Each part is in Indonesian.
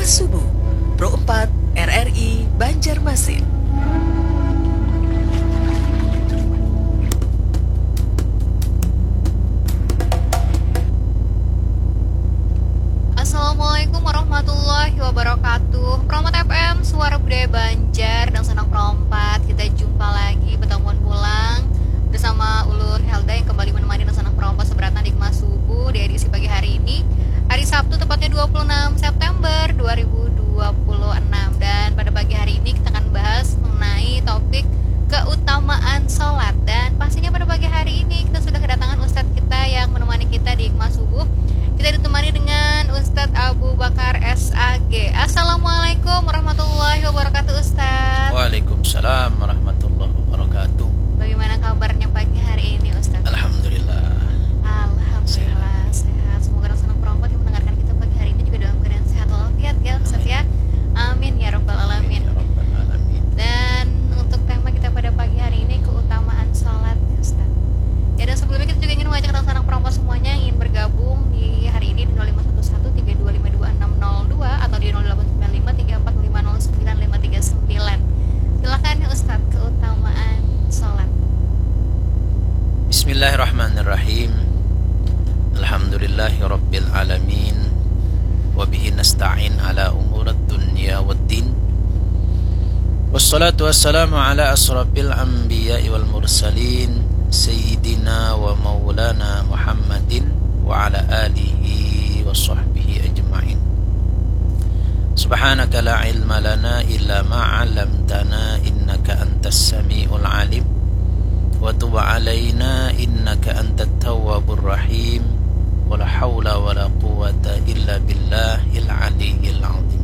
Hikmah Subuh Pro 4 RRI Banjarmasin. Assalamualaikum warahmatullahi wabarakatuh. Promat FM, Suara Budaya Banjar dan Senang Perompat. Kita jumpa lagi, pertemuan pulang bersama Ulur Helda yang kembali menemani dan Senang Perompat seberatan di Hikmah Subuh di edisi pagi hari ini, hari Sabtu tepatnya 26 September 2026. Dan pada pagi hari ini kita akan bahas mengenai topik keutamaan sholat. Dan pastinya pada pagi hari ini kita sudah kedatangan Ustadz kita yang menemani kita di Hikmah Subuh. Kita ditemani dengan Ustadz Abu Bakar SAG. Assalamualaikum warahmatullahi wabarakatuh, Ustadz. Waalaikumsalam warahmatullahi wabarakatuh. Bagaimana kabarnya pagi hari ini, Ustadz? Alhamdulillah. Alhamdulillah sehat. Semoga senang perompat yang mendengarkan kita pagi hari ini juga dalam keadaan sehat walafiat ya, Ustadz ya. Amin ya rabbal alamin. Dan untuk tema kita pada pagi hari ini keutamaan sholat ya, Ustadz. Ya, dan sebelumnya kita juga ingin mengajak teman-teman perompat semuanya yang ingin bergabung di hari ini di 0511-3252-602 atau di 0895-3450939. Silakan ya Ustadz, keutamaan sholat. Bismillahirrahmanirrahim. Alhamdulillahi rabbil alamin. Wabihi nasta'in ala umurad dunya waddin. Wassalatu wassalamu ala asrafil anbiya'i wal mursalin, Sayyidina wa maulana Muhammadin wa ala alihi wa sahbihi ajma'in. Subhanaka la ilma lana illa ma'alamtana innaka antas sami'ul alim wa tub alaina innaka antat tawwabur rahim wa la hawla wa la quwwata illa billahil aliyyil azim.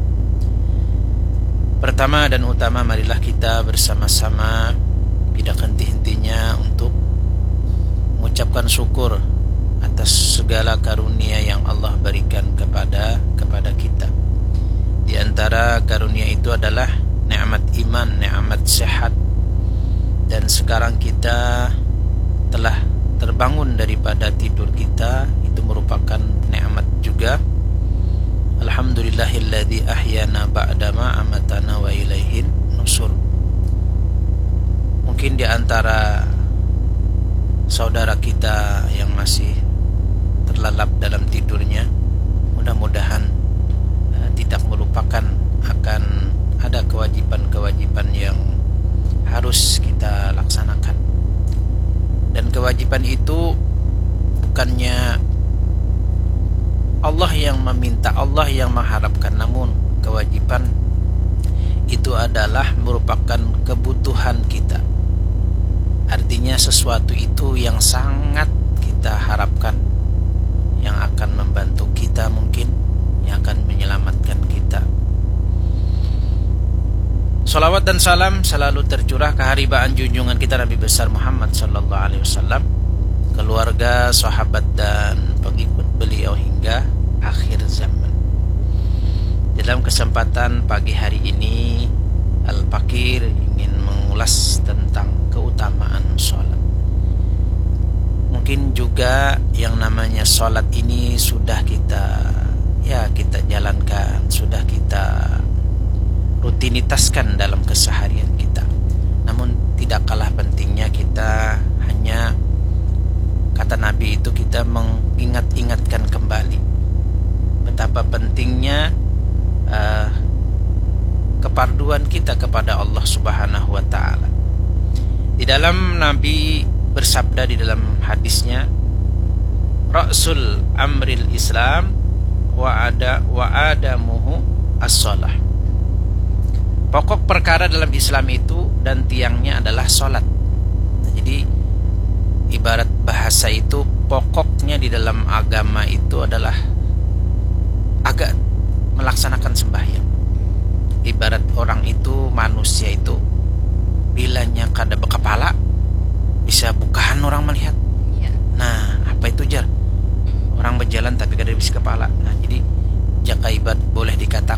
Pertama dan utama, marilah kita bersama-sama tidak henti-hentinya untuk mengucapkan syukur atas segala karunia yang Allah berikan kepada kita. Di antara karunia itu adalah nikmat iman, nikmat sehat. Dan sekarang kita telah terbangun daripada tidur kita, itu merupakan nikmat juga. Alhamdulillahilladzi ahyana ba'dama amatana wa ilaihin nusur. Mungkin di antara saudara kita yang masih terlelap dalam tidurnya, mudah-mudahan tidak melupakan akan ada kewajiban-kewajiban yang harus kita laksanakan. Dan kewajiban itu bukannya Allah yang meminta, Allah yang mengharapkan, namun kewajiban itu adalah merupakan kebutuhan kita. Artinya sesuatu itu yang sangat kita harapkan, yang akan membantu kita mungkin, yang akan menyelamatkan kita. Salawat dan salam selalu tercurah ke haribaan junjungan kita Nabi besar Muhammad sallallahu alaihi wasallam, keluarga, sahabat dan pengikut beliau hingga akhir zaman. Dalam kesempatan pagi hari ini, Al-Fakir ingin mengulas tentang keutamaan sholat. Mungkin juga yang namanya sholat ini sudah kita jalankan, sudah kita rutinitaskan dalam keseharian kita. Namun tidak kalah pentingnya kita hanya, kata Nabi itu, kita mengingat-ingatkan kembali betapa pentingnya keparduan kita kepada Allah Subhanahu wa ta'ala. Di dalam Nabi bersabda di dalam hadisnya, Ra'sul amril Islam wa adamuhu as-shalah. Pokok perkara dalam Islam itu dan tiangnya adalah salat. Jadi ibarat bahasa itu, pokoknya di dalam agama itu adalah agak melaksanakan sembahyang. Ibarat orang itu, manusia itu, bilanya kada berkepala bisa bukaan orang melihat. Nah, apa itu jar? Orang berjalan tapi kada bisa kepala. Nah, jadi jaka ibarat boleh dikatakan